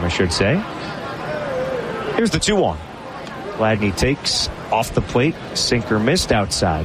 I should say. Here's the 2-1. Gladney takes off the plate. Sinker missed outside.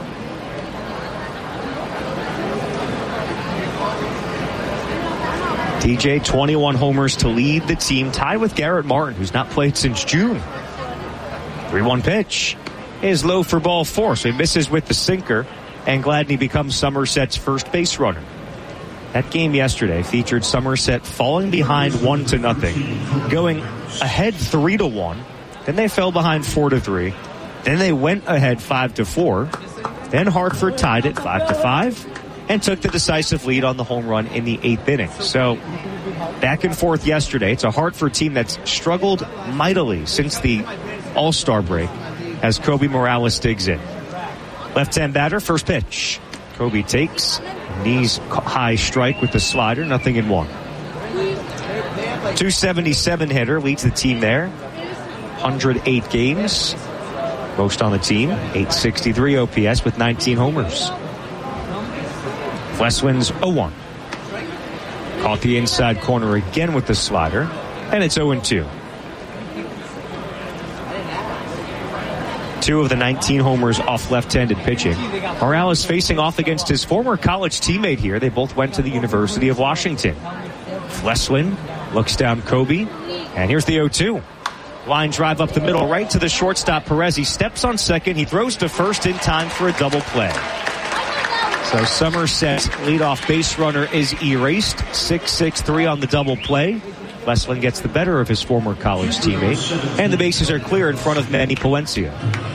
DJ, 21 homers to lead the team, tied with Garrett Martin, who's not played since June. 3-1 pitch is low for ball 4, so he misses with the sinker, and Gladney becomes Somerset's first base runner. That game yesterday featured Somerset falling behind 1-0, going ahead 3-1. Then they fell behind 4-3. Then they went ahead 5-4. Then Hartford tied it 5-5 and took the decisive lead on the home run in the 8th inning. So back and forth yesterday. It's a Hartford team that's struggled mightily since the All-Star break as Kobe Morales digs in. Left-hand batter, first pitch. Kobe takes, knees high strike with the slider, 0-1. 277 hitter, leads the team there. 108 games, most on the team. 863 OPS with 19 homers. Fleswin's 0-1. Caught the inside corner again with the slider, and it's 0-2. 2 of the 19 homers off left-handed pitching. Morales facing off against his former college teammate here. They both went to the University of Washington. Fleswin looks down Kobe, and here's the 0-2. Line drive up the middle, right to the shortstop Perez. He steps on second. He throws to first in time for a double play. So Somerset's leadoff base runner is erased. 6-6-3 on the double play. Fleswin gets the better of his former college teammate, and the bases are clear in front of Manny Palencia.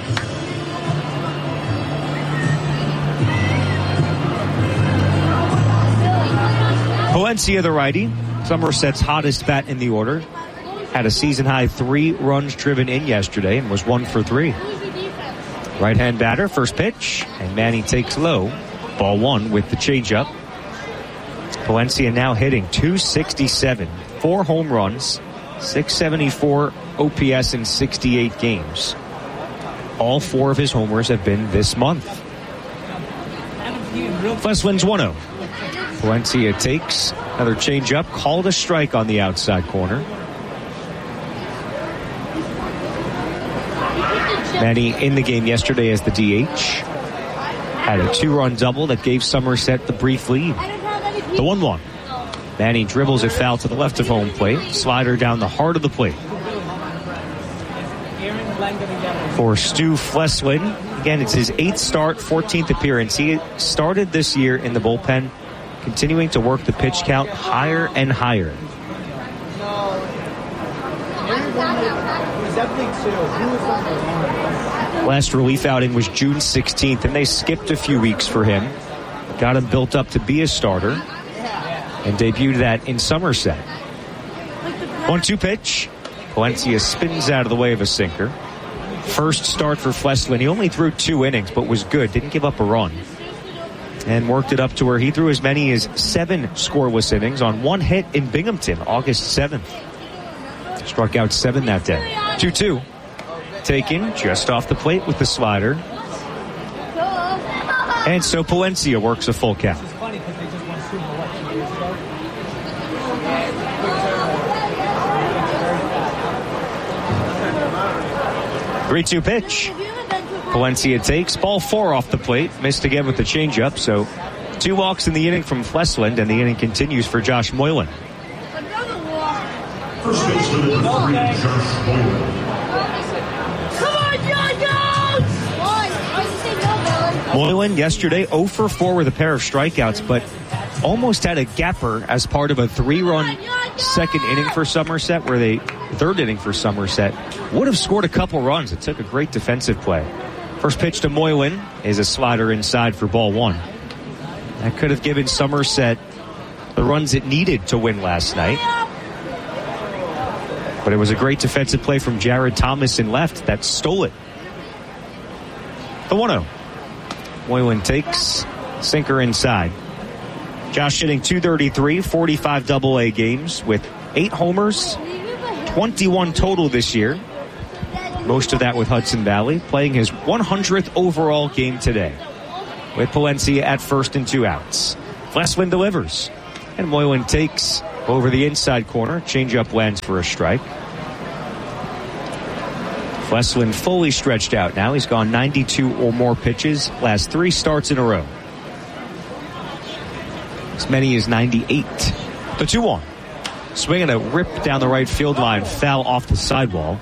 Palencia, the righty, Somerset's hottest bat in the order, had a season-high 3 runs driven in yesterday and was 1 for 3. Right-hand batter, first pitch, and Manny takes low. Ball 1 with the changeup. Palencia now hitting .267, 4 home runs, .674 OPS in 68 games. All 4 of his homers have been this month. Fleswin's 1-0. Palencia takes another changeup, called a strike on the outside corner. Manny in the game yesterday as the DH. Had a 2-run double that gave Somerset the brief lead. The 1-1. Manny dribbles it foul to the left of home plate. Slider down the heart of the plate. For Stu Fleswin, again, it's his 8th start, 14th appearance. He started this year in the bullpen, continuing to work the pitch count higher and higher. Last relief outing was June 16th, and they skipped a few weeks for him. Got him built up to be a starter, and debuted that in Somerset. 1-2 pitch. Palencia spins out of the way of a sinker. First start for Fleswin. He only threw 2 innings, but was good. Didn't give up a run. And worked it up to where he threw as many as 7 scoreless innings on 1 hit in Binghamton, August 7th. Struck out 7 that day. 2-2. Taken just off the plate with the slider. And so Palencia works a full count. Three-two pitch. Palencia takes ball 4 off the plate. Missed again with the changeup. So 2 walks in the inning from Flesland, and the inning continues for Josh Moylan. First baseman number 3, Josh Moylan. Moylan yesterday 0 for 4 with a pair of strikeouts, but almost had a gapper as part of a 3-run second inning for Somerset, where they third inning for Somerset would have scored a couple runs. It took a great defensive play. First pitch to Moylan is a slider inside for ball 1. That could have given Somerset the runs it needed to win last night. But it was a great defensive play from Jared Thomas in left that stole it. The 1-0. Moylan takes, sinker inside. Josh hitting .233, 45 AA games with 8 homers, 21 total this year. Most of that with Hudson Valley, playing his 100th overall game today, with Palencia at first and 2 outs. Fleswin delivers, and Moylan takes Over the inside corner, changeup lands for a strike. Westland fully stretched out now. He's gone 92 or more pitches, last 3 starts in a row. As many as 98. The 2-1. Swinging a rip down the right field line, foul off the sidewall.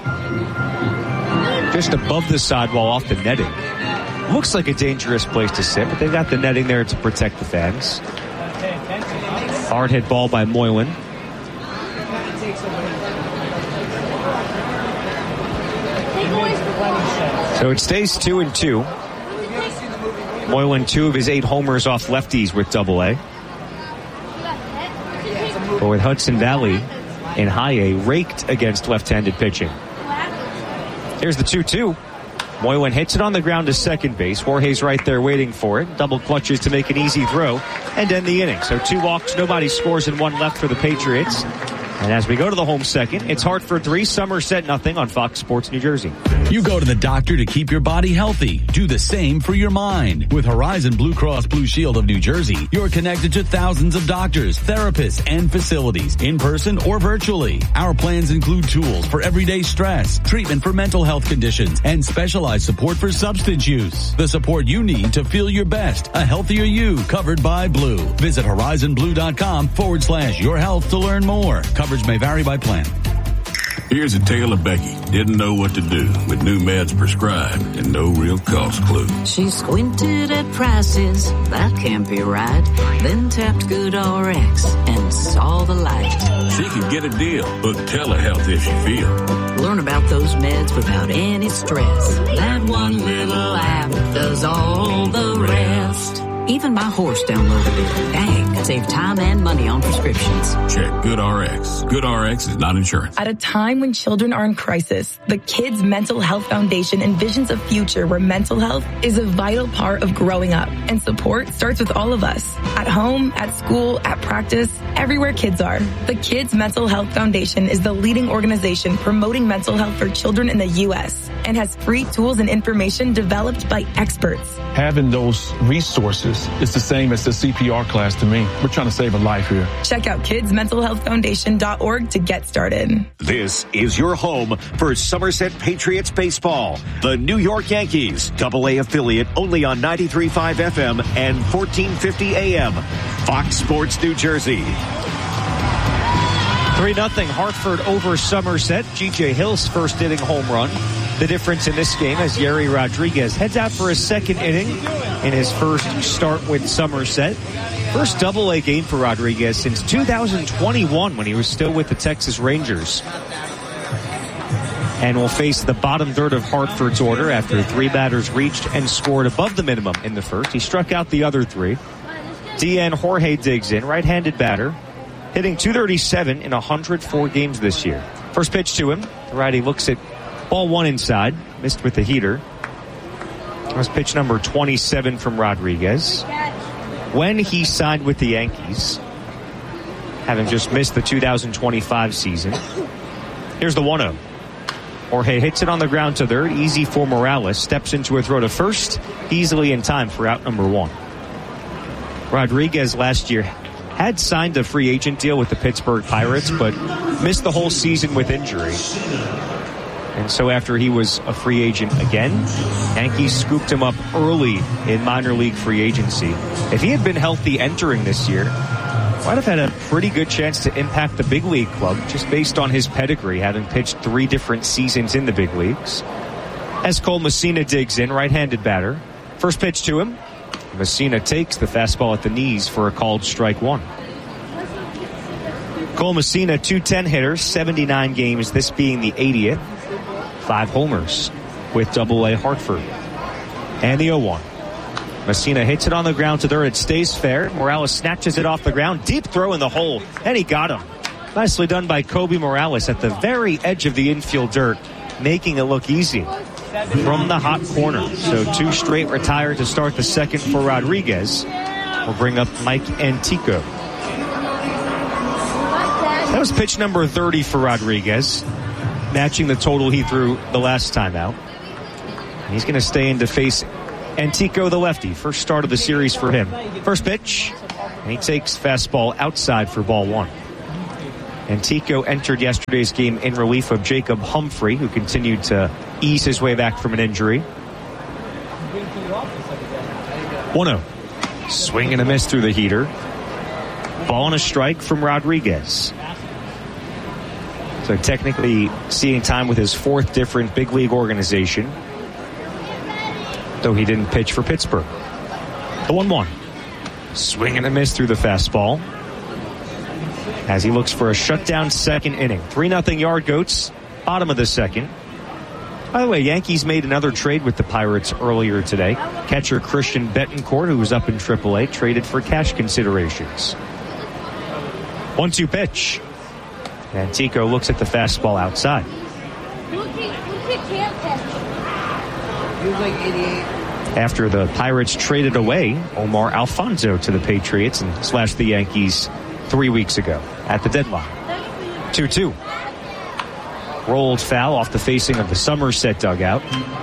Just above the sidewall off the netting. Looks like a dangerous place to sit, but they've got the netting there to protect the fans. Hard hit ball by Moylan. So it stays 2-2. Moylan 2 of his 8 homers off lefties with Double-A. But with Hudson Valley in High A raked against left-handed pitching. Here's the 2-2. Moylan hits it on the ground to second base. Jorge's right there waiting for it. Double clutches to make an easy throw and end the inning. So 2 walks, nobody scores, and 1 left for the Patriots. And as we go to the home second, it's Hartford 3, Somerset nothing on Fox Sports New Jersey. You go to the doctor to keep your body healthy. Do the same for your mind. With Horizon Blue Cross Blue Shield of New Jersey, you're connected to thousands of doctors, therapists, and facilities, in person or virtually. Our plans include tools for everyday stress, treatment for mental health conditions, and specialized support for substance use. The support you need to feel your best. A healthier you, covered by Blue. Visit horizonblue.com/your health to learn more. Coverage may vary by plan. Here's a tale of Becky. Didn't know what to do with new meds prescribed and no real cost clue. She squinted at prices, that can't be right. Then tapped GoodRx and saw the light. She could get a deal. Book telehealth if she feel. Learn about those meds without any stress. That one little app does all the rest. Even my horse downloaded it. Dang, save time and money on prescriptions. Check GoodRx. GoodRx is not insurance. At a time when children are in crisis, the Kids Mental Health Foundation envisions a future where mental health is a vital part of growing up, and support starts with all of us. At home, at school, at practice, everywhere kids are. The Kids Mental Health Foundation is the leading organization promoting mental health for children in the U.S. and has free tools and information developed by experts. Having those resources is the same as the CPR class to me. We're trying to save a life here. Check out kidsmentalhealthfoundation.org to get started. This is your home for Somerset Patriots baseball. The New York Yankees, Double-A affiliate, only on 93.5 FM and 1450 AM. Fox Sports New Jersey. 3-0 Hartford over Somerset. G.J. Hill's first inning home run. The difference in this game as Yeri Rodriguez heads out for his second inning in his first start with Somerset. First Double-A game for Rodriguez since 2021 when he was still with the Texas Rangers. And will face the bottom third of Hartford's order after 3 batters reached and scored above the minimum in the first. He struck out the other 3. DN Jorge digs in, right-handed batter, hitting .237 in 104 games this year. First pitch to him. The righty looks at ball 1 inside, missed with the heater. That was pitch number 27 from Rodriguez. When he signed with the Yankees, having just missed the 2025 season. Here's the 1-0. Jorge hits it on the ground to third, easy for Morales, steps into a throw to first, easily in time for out number 1. Rodriguez last year had signed a free agent deal with the Pittsburgh Pirates, but missed the whole season with injury. And so after he was a free agent again, Yankees scooped him up early in minor league free agency. If he had been healthy entering this year, might have had a pretty good chance to impact the big league club just based on his pedigree, having pitched 3 different seasons in the big leagues. As Cole Messina digs in, right-handed batter. First pitch to him. Messina takes the fastball at the knees for a called strike 1. Cole Messina, .210 hitter, 79 games, this being the 80th. 5 homers with Double-A Hartford. And the 0-1. Messina hits it on the ground to third. It stays fair. Morales snatches it off the ground. Deep throw in the hole. And he got him. Nicely done by Kobe Morales at the very edge of the infield dirt, making it look easy from the hot corner. So 2 straight retired to start the second for Rodriguez. We'll bring up Mike Antico. That was pitch number 30 for Rodriguez, matching the total he threw the last time out. He's going to stay in to face Antico, the lefty. First start of the series for him. First pitch, and he takes fastball outside for ball 1. Antico entered yesterday's game in relief of Jacob Humphrey, who continued to ease his way back from an injury. 1-0. Swing and a miss through the heater. Ball and a strike from Rodriguez. So technically seeing time with his fourth different big league organization, though he didn't pitch for Pittsburgh. The 1-1. Swing and a miss through the fastball as he looks for a shutdown second inning. 3-0 Yard Goats, bottom of the second. By the way, Yankees made another trade with the Pirates earlier today. Catcher Christian Bettencourt, who was up in AAA, traded for cash considerations. 1-2 pitch. Antico looks at the fastball outside. After the Pirates traded away Omar Alfonso to the Patriots and slashed the Yankees 3 weeks ago at the deadline. 2-2. Rolled foul off the facing of the Somerset dugout.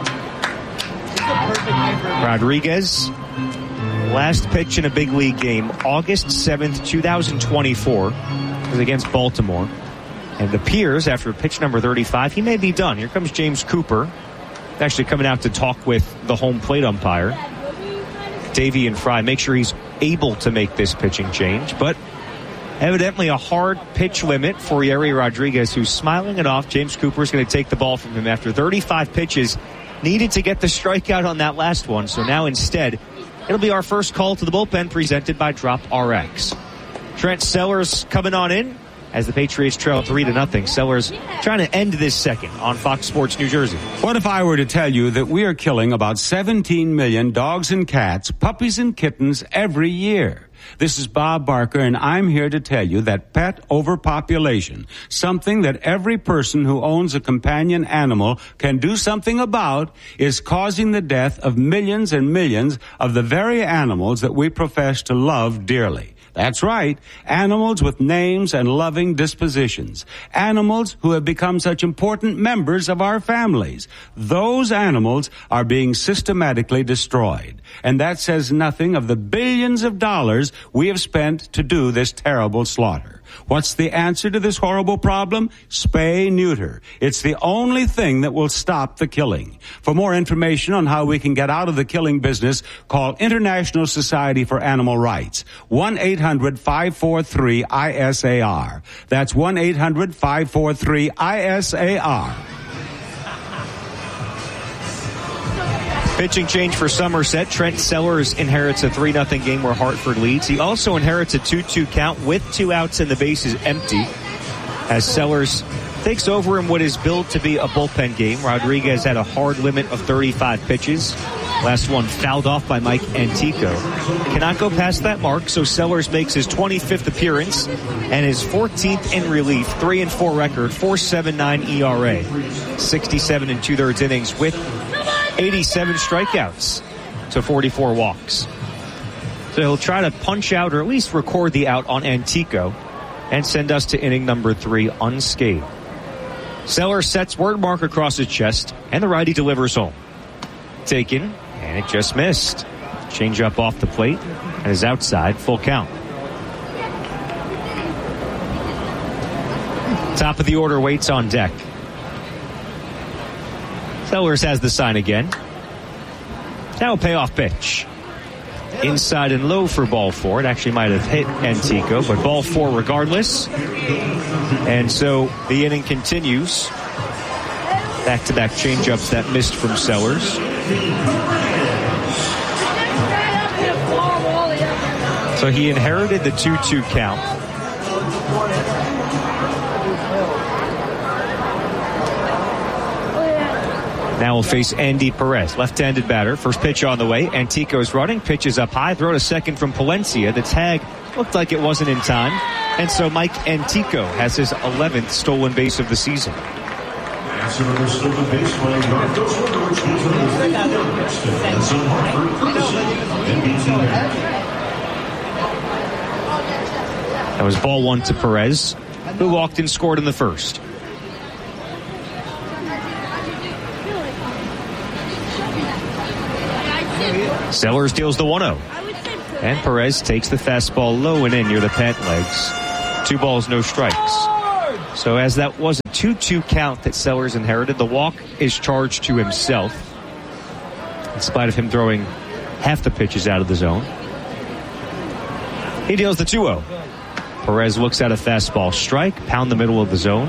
Rodriguez, last pitch in a big league game, August 7th, 2024, was against Baltimore. And appears after pitch number 35, he may be done. Here comes James Cooper, actually coming out to talk with the home plate umpire, Davey and Fry, make sure he's able to make this pitching change. But evidently a hard pitch limit for Yerry Rodriguez, who's smiling it off. James Cooper is going to take the ball from him after 35 pitches. Needed to get the strikeout on that last one. So now instead, it'll be our first call to the bullpen presented by Drop RX. Trent Sellers coming on in as the Patriots trail 3-0. Sellers trying to end this second on Fox Sports New Jersey. What if I were to tell you that we are killing about 17 million dogs and cats, puppies and kittens every year? This is Bob Barker, and I'm here to tell you that pet overpopulation, something that every person who owns a companion animal can do something about, is causing the death of millions and millions of the very animals that we profess to love dearly. That's right, animals with names and loving dispositions. Animals who have become such important members of our families. Those animals are being systematically destroyed. And that says nothing of the billions of dollars we have spent to do this terrible slaughter. What's the answer to this horrible problem? Spay-neuter. It's the only thing that will stop the killing. For more information on how we can get out of the killing business, call International Society for Animal Rights. 1-800-543-ISAR. That's 1-800-543-ISAR. Pitching change for Somerset. Trent Sellers inherits a 3-0 game where Hartford leads. He also inherits a 2-2 count with 2 outs and the bases empty as Sellers takes over in what is billed to be a bullpen game. Rodriguez had a hard limit of 35 pitches. Last one fouled off by Mike Antico. Cannot go past that mark, so Sellers makes his 25th appearance and his 14th in relief. 3-4 record, 4.79 ERA. 67 2/3 innings with 87 strikeouts to 44 walks. So he'll try to punch out or at least record the out on Antico and send us to inning number 3 unscathed. Sellers sets word mark across his chest and the righty delivers home. Taken, and it just missed. Change up off the plate and is outside, full count. Top of the order waits on deck. Sellers has the sign again. Now a payoff pitch. Inside and low for ball 4. It actually might have hit Antico, but ball 4 regardless. And so the inning continues. Back-to-back changeups that missed from Sellers. So he inherited the 2-2 count. Now we'll face Andy Perez, left-handed batter. First pitch on the way. Antico's running. Pitches up high. Throw to second from Palencia. The tag looked like it wasn't in time. And so Mike Antico has his 11th stolen base of the season. That was ball 1 to Perez, who walked and scored in the first. Sellers deals the 1-0. And Perez takes the fastball low and in near the pant legs. 2 balls, no strikes. So as that was a 2-2 count that Sellers inherited, the walk is charged to himself, in spite of him throwing half the pitches out of the zone. He deals the 2-0. Perez looks at a fastball strike, pound the middle of the zone.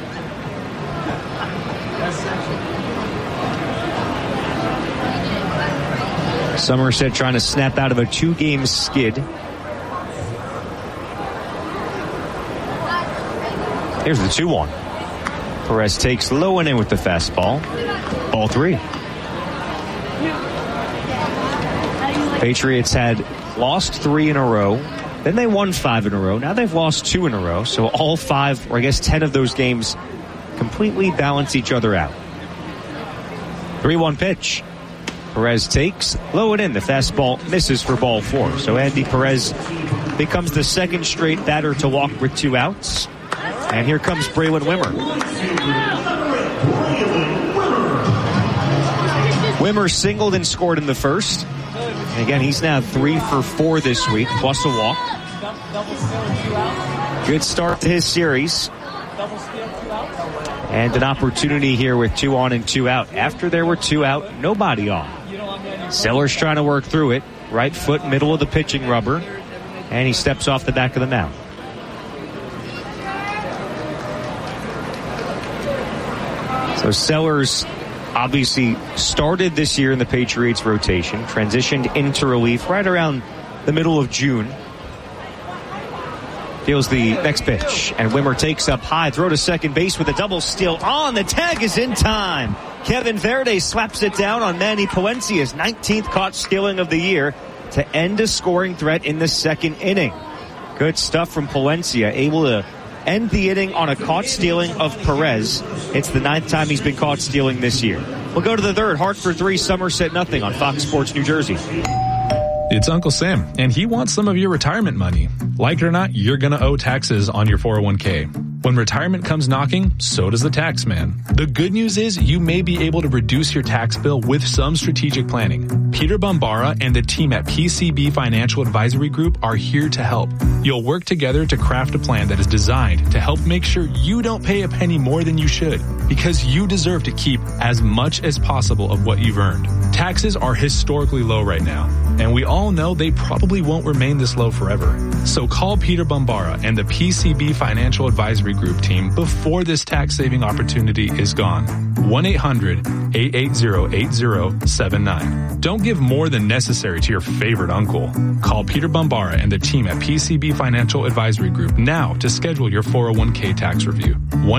Somerset trying to snap out of a 2-game skid. Here's the 2-1. Perez takes low and in with the fastball. Ball 3. Patriots had lost 3 in a row. Then they won 5 in a row. Now they've lost 2 in a row. So all 5, or I guess 10 of those games completely balance each other out. 3-1 pitch. Perez takes low and in. The fastball misses for ball 4. So Andy Perez becomes the second straight batter to walk with 2 outs. And here comes Braylon Wimmer. Wimmer singled and scored in the first. And again, he's now 3 for 4 this week, plus a walk. Good start to his series. And an opportunity here with 2 on and 2 out. After there were 2 out, nobody on. Sellers trying to work through it. Right foot, middle of the pitching rubber. And he steps off the back of the mound. So Sellers obviously started this year in the Patriots rotation, transitioned into relief right around the middle of June. Deals the next pitch, and Wimmer takes up high, throw to second base with a double steal on. The tag is in time. Kevin Verde slaps it down on Manny Palencia's 19th caught stealing of the year to end a scoring threat in the second inning. Good stuff from Palencia, able to end the inning on a caught stealing of Perez. It's the 9th time he's been caught stealing this year. We'll go to the third. Hartford 3, Somerset nothing on Fox Sports New Jersey. It's Uncle Sam, and he wants some of your retirement money. Like it or not, you're going to owe taxes on your 401k. When retirement comes knocking, so does the tax man. The good news is you may be able to reduce your tax bill with some strategic planning. Peter Bombara and the team at PCB Financial Advisory Group are here to help. You'll work together to craft a plan that is designed to help make sure you don't pay a penny more than you should, because you deserve to keep as much as possible of what you've earned. Taxes are historically low right now, and we all know they probably won't remain this low forever. So call Peter Bombara and the PCB Financial Advisory Group team before this tax-saving opportunity is gone. 1-800-880-8079. Don't give more than necessary to your favorite uncle. Call Peter Bombara and the team at PCB Financial Advisory Group now to schedule your 401k tax review.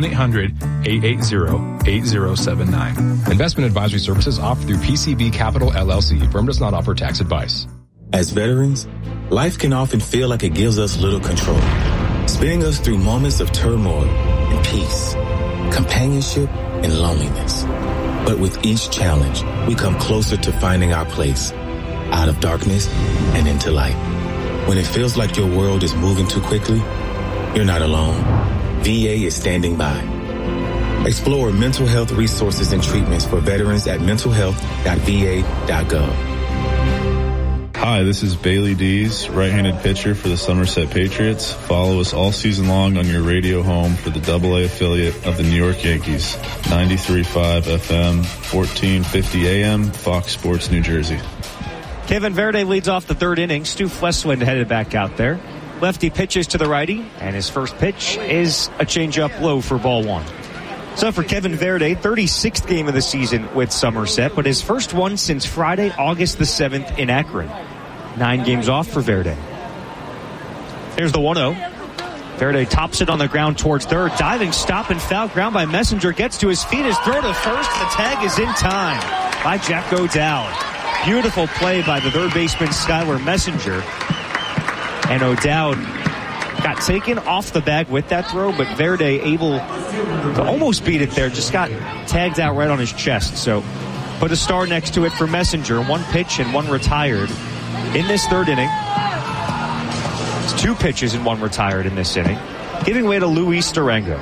1-800-880-8079. Investment advisory services offered through PCB Capital LLC. Firm does not offer tax advice. As veterans, life can often feel like it gives us little control, spinning us through moments of turmoil and peace, companionship and loneliness. But with each challenge, we come closer to finding our place, out of darkness and into light. When it feels like your world is moving too quickly, you're not alone. VA is standing by. Explore mental health resources and treatments for veterans at mentalhealth.va.gov. Hi, this is Bailey Dees, right-handed pitcher for the Somerset Patriots. Follow us all season long on your radio home for the AA affiliate of the New York Yankees. 93.5 FM, 1450 AM, Fox Sports New Jersey. Kevin Verde leads off the third inning. Stu Flesland headed back out there. Lefty pitches to the righty, and his first pitch is a changeup low for ball 1. So for Kevin Verde, 36th game of the season with Somerset, but his first one since Friday, August the 7th in Akron. 9 games off for Verde. Here's the 1-0. Verde tops it on the ground towards third. Diving stop and foul ground by Messenger. Gets to his feet. His throw to first. The tag is in time by Jack O'Dowd. Beautiful play by the third baseman Skylar Messenger. And O'Dowd got taken off the bag with that throw, but Verde able to almost beat it there. Just got tagged out right on his chest. So put a star next to it for Messenger. 1 pitch and 1 retired in this third inning. It's 2 pitches and 1 retired in this inning. Giving way to Luis Durango.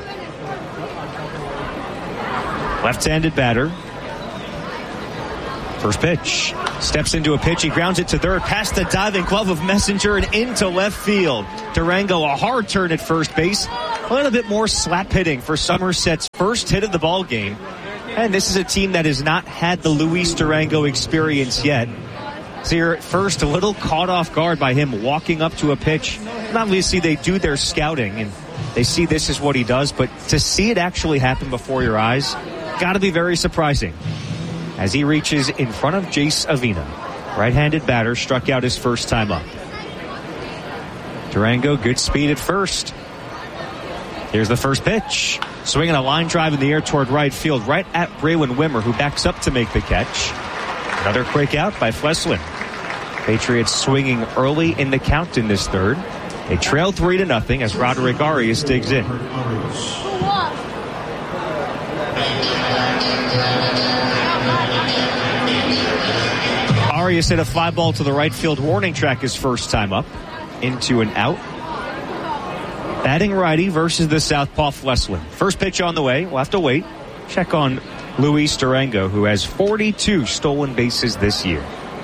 Left-handed batter. First pitch. Steps into a pitch. He grounds it to third. Past the diving glove of Messenger and into left field. Durango, a hard turn at first base. A little bit more slap hitting for Somerset's first hit of the ball game. And this is a team that has not had the Luis Durango experience yet. So you're at first a little caught off guard by him walking up to a pitch. And obviously they do their scouting and they see this is what he does, but to see it actually happen before your eyes, got to be very surprising. As he reaches in front of Jace Avina. Right-handed batter, struck out his first time up. Durango, good speed at first. Here's the first pitch. Swinging a line drive in the air toward right field, right at Braylon Wimmer, who backs up to make the catch. Another quick out by Fleslin. Patriots swinging early in the count in this third. They trail 3-0 as Roderick Arias digs in. Arias hit a fly ball to the right field warning track his first time up. Into an out. Batting righty versus the southpaw Fleslin. First pitch on the way. We'll have to wait. Check on Luis Durango, who has 42 stolen bases this year.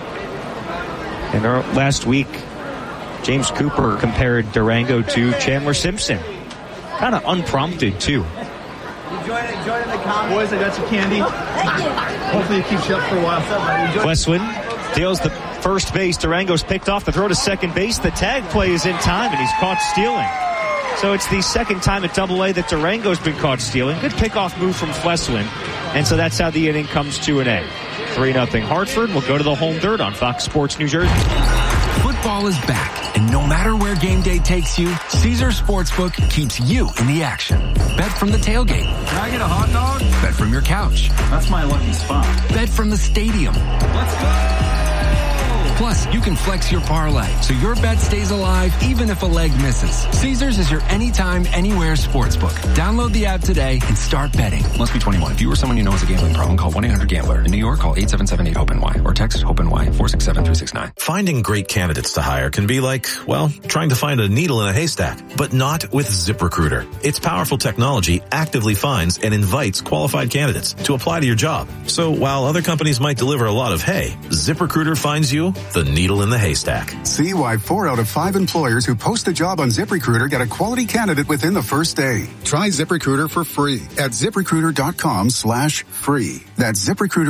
And last week, James Cooper compared Durango to Chandler Simpson. Kind of unprompted, too. Join in the comments. Boys, I got some candy. Hopefully it keeps you up for a while. Fleslin deals the first base. Durango's picked off the throw to second base. The tag play is in time, and he's caught stealing. So it's the second time at Double-A that Durango's been caught stealing. Good pickoff move from Fleslin. And so that's how the inning comes to an end. 3-0 Hartford. We'll go to the home dirt on Fox Sports New Jersey. Football is back, and no matter where game day takes you, Caesars Sportsbook keeps you in the action. Bet from the tailgate. Can I get a hot dog? Bet from your couch. That's my lucky spot. Bet from the stadium. Let's go! Plus, you can flex your parlay, so your bet stays alive even if a leg misses. Caesars is your anytime, anywhere sportsbook. Download the app today and start betting. Must be 21. If you or someone you know has a gambling problem, call 1-800-GAMBLER. In New York, call 877-8-HOPE-NY or text HOPE-NY 467-369. Finding great candidates to hire can be like, well, trying to find a needle in a haystack, but not with ZipRecruiter. Its powerful technology actively finds and invites qualified candidates to apply to your job. So while other companies might deliver a lot of hay, ZipRecruiter finds you the needle in the haystack. See why 4 out of 5 employers who post a job on ZipRecruiter get a quality candidate within the first day. Try ZipRecruiter for free at ZipRecruiter.com/free. That's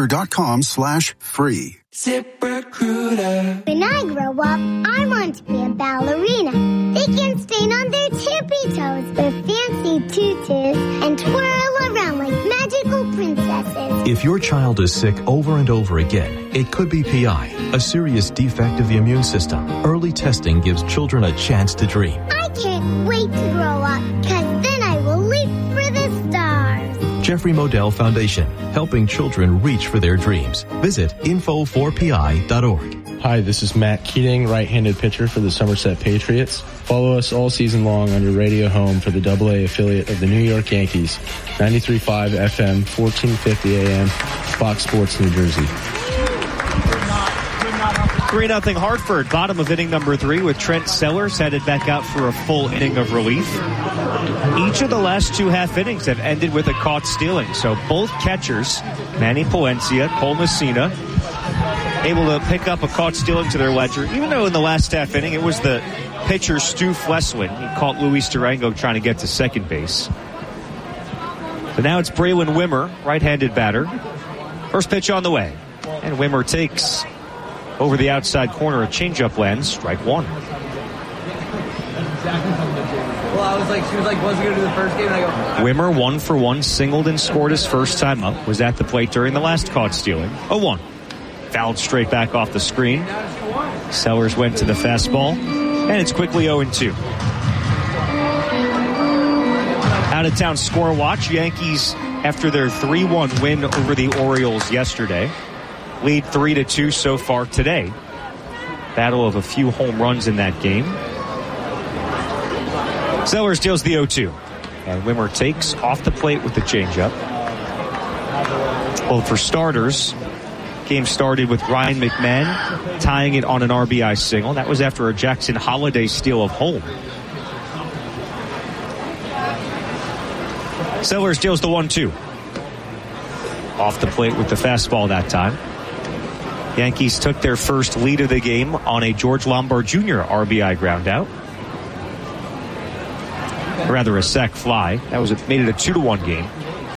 ZipRecruiter.com/free. ZipRecruiter. When I grow up, I want to be a ballerina. They can stand on their tippy toes with fancy tutus and twirl around like magical princesses. If your child is sick over and over again, it could be PI, a serious defect of the immune system. Early testing gives children a chance to dream. I can't wait to grow up, because then I will leap for the stars. Jeffrey Modell Foundation, helping children reach for their dreams. Visit info4pi.org. Hi, this is Matt Keating, right-handed pitcher for the Somerset Patriots. Follow us all season long on your radio home for the Double-A affiliate of the New York Yankees, 93.5 FM, 1450 AM, Fox Sports New Jersey. 3-0 Hartford, bottom of inning number 3 with Trent Sellers headed back out for a full inning of relief. Each of the last 2 half innings have ended with a caught stealing, so both catchers, Manny Palencia, Cole Messina, able to pick up a caught stealing to their ledger, even though in the last half inning it was the pitcher Stu Fleslin. He caught Luis Durango trying to get to second base. So now it's Braylon Wimmer, right-handed batter. First pitch on the way. And Wimmer takes over the outside corner, a changeup lands, strike one. Well, I was like, she was like, was he going to do the first game? And I go, Wimmer 1 for 1, singled and scored his first time up. Was at the plate during the last caught stealing. 0-1. Fouled straight back off the screen. Sellers went to the fastball, and it's quickly 0-2. Out-of-town score watch. Yankees, after their 3-1 win over the Orioles yesterday, lead 3-2 so far today. Battle of a few home runs in that game. Sellers deals the 0-2. And Wimmer takes off the plate with the changeup. Well, for starters, game started with Ryan McMahon tying it on an RBI single. That was after a Jackson Holiday steal of home. Sellers deals the 1-2. Off the plate with the fastball that time. Yankees took their first lead of the game on a George Lombard Jr. RBI ground out. Or rather, a sac fly. That made it a 2-1 game.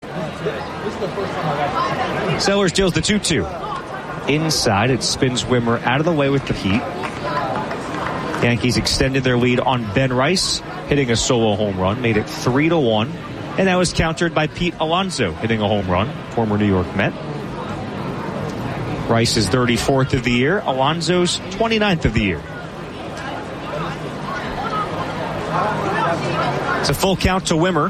Sellers deals the 2-2. Inside, it spins Wimmer out of the way with the heat. Yankees extended their lead on Ben Rice, hitting a solo home run, made it 3-1. And that was countered by Pete Alonso, hitting a home run, former New York Met. Rice's 34th of the year, Alonso's 29th of the year. It's a full count to Wimmer.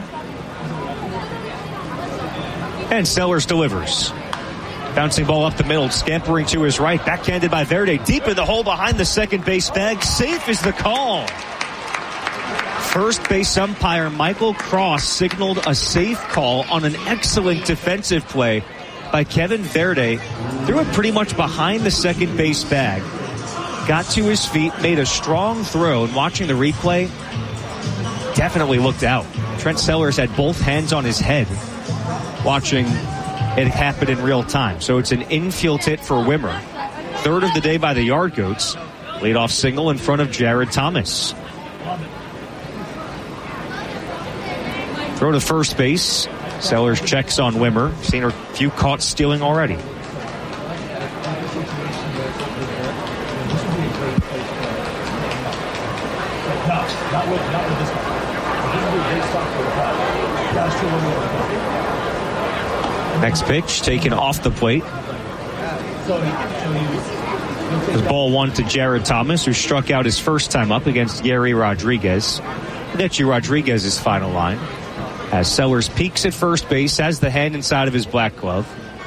And Sellers delivers. Bouncing ball up the middle, scampering to his right, backhanded by Verde, deep in the hole behind the second base bag. Safe is the call. First base umpire Michael Cross signaled a safe call on an excellent defensive play by Kevin Verde. Threw it pretty much behind the second base bag. Got to his feet, made a strong throw, and watching the replay, definitely looked out. Trent Sellers had both hands on his head watching it happen in real time. So it's an infield hit for Wimmer. Third of the day by the Yard Goats. Leadoff single in front of Jared Thomas. Throw to first base. Sellers checks on Wimmer. Seen a few caught stealing already. Next pitch taken off the plate. It was ball one to Jared Thomas, who struck out his first time up against Gary Rodriguez. Nechi Rodriguez's final line. As Sellers peeks at first base, has the hand inside of his black glove.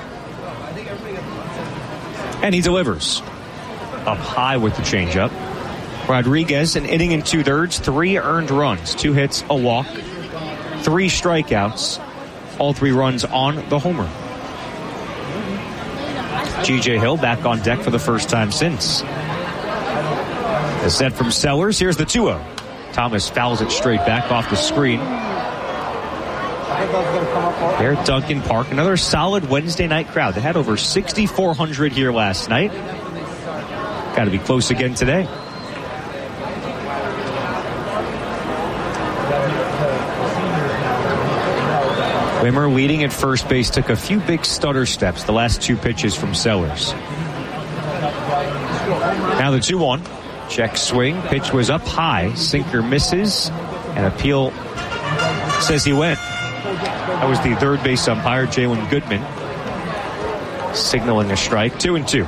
And he delivers. Up high with the changeup. Rodriguez, an inning and 2/3, 3 earned runs, 2 hits, a walk, 3 strikeouts, all 3 runs on the homer. G.J. Hill back on deck for the first time since. A set from Sellers. Here's the 2-0. Thomas fouls it straight back off the screen. Here at Duncan Park, another solid Wednesday night crowd. They had over 6,400 here last night. Got to be close again today. Wimmer leading at first base took a few big stutter steps the last 2 pitches from Sellers. Now the 2-1. Check swing. Pitch was up high. Sinker misses. And appeal says he went. That was the third base umpire, Jalen Goodman, signaling a strike. 2-2.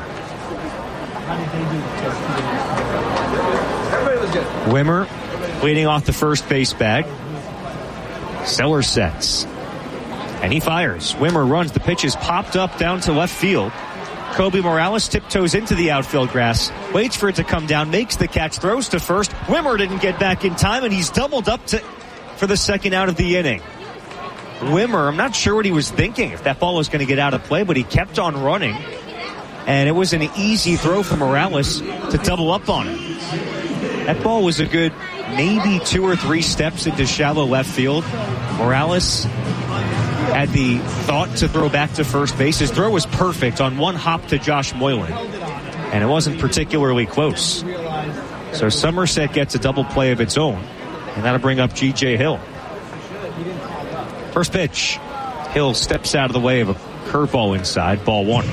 Wimmer leading off the first base bag. Sellers sets. And he fires. Wimmer runs. The pitch is popped up down to left field. Kobe Morales tiptoes into the outfield grass, waits for it to come down, makes the catch, throws to first. Wimmer didn't get back in time, and he's doubled up for the second out of the inning. Wimmer, I'm not sure what he was thinking, if that ball was going to get out of play, but he kept on running, and it was an easy throw for Morales to double up on it. That ball was a good maybe 2 or 3 steps into shallow left field. Morales had the thought to throw back to first base. His throw was perfect on one hop to Josh Moylan, and it wasn't particularly close. So Somerset gets a double play of its own, and that'll bring up G.J. Hill. First pitch. Hill steps out of the way of a curveball inside. Ball 1.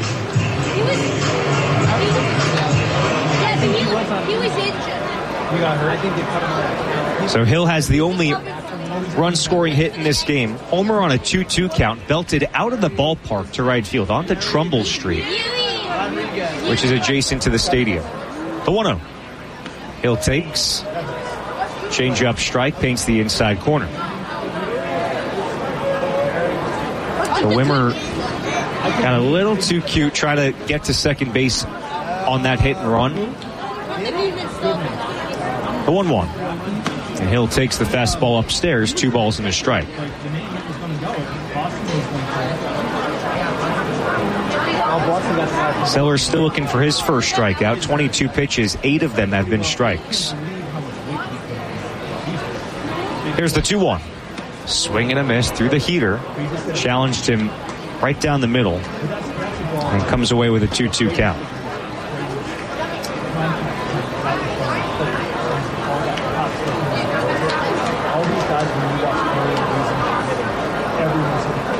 So Hill has the only run-scoring hit in this game. Homer on a 2-2 count, belted out of the ballpark to right field onto Trumbull Street, which is adjacent to the stadium. The 1-0. Hill takes. Change-up strike, paints the inside corner. So Wimmer got a little too cute, try to get to second base on that hit and run. The 1-1. And Hill takes the fastball upstairs, 2 balls and a strike. Sellers still looking for his first strikeout. 22 pitches, 8 of them have been strikes. Here's the 2-1. Swing and a miss through the heater. Challenged him right down the middle and comes away with a 2-2 count.